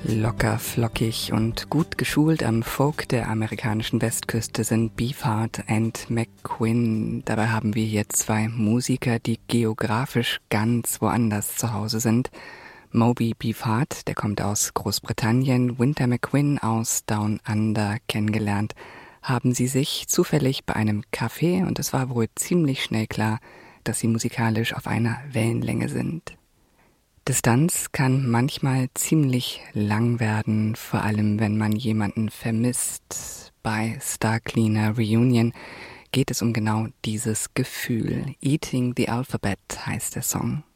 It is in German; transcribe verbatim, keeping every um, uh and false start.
Locker, flockig und gut geschult am Folk der amerikanischen Westküste sind Beefheart and McQueen. Dabei haben wir hier zwei Musiker, die geografisch ganz woanders zu Hause sind. Moby Beefheart, der kommt aus Großbritannien, Winter McQueen aus Down Under. Kennengelernt haben sie sich zufällig bei einem Café und es war wohl ziemlich schnell klar, dass sie musikalisch auf einer Wellenlänge sind. Distanz kann manchmal ziemlich lang werden, vor allem wenn man jemanden vermisst. Bei Star Cleaner Reunion geht es um genau dieses Gefühl. Eating the Alphabet heißt der Song.